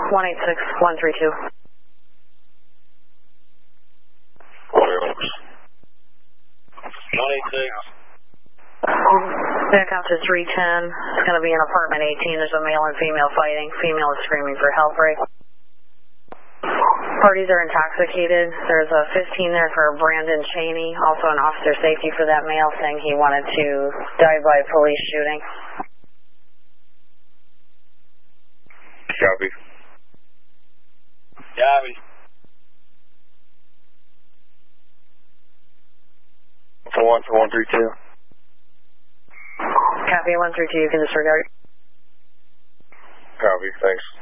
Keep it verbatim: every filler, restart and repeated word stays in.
one eight six one three two. one eight six. Back out to three ten. It's going to be in apartment eighteen. There's a male and female fighting. Female is screaming for help, right? Parties are intoxicated. There's a fifteen there for Brandon Cheney, also an officer safety for that male, saying he wanted to die by police shooting. Copy. Copy. For one, for one three two. Copy, one three two, you can disregard. Copy, thanks.